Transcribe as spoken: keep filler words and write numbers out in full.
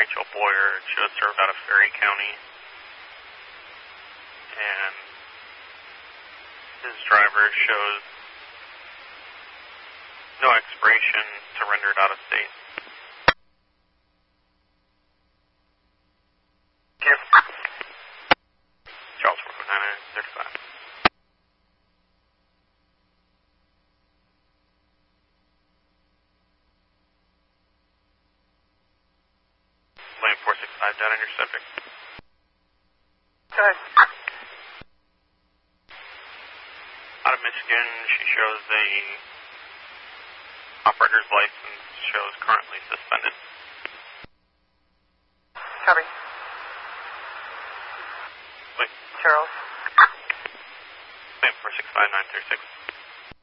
Rachel Boyer, just served out of Ferry County. And his driver shows no expiration, surrendered out of state. Yep. Charles four four nine thirty-five. Lane four six five, down on your subject. Good. Out of Michigan, she shows the operator's license, shows currently suspended. Copy. Wait. Charles. Lane four six five nine three six.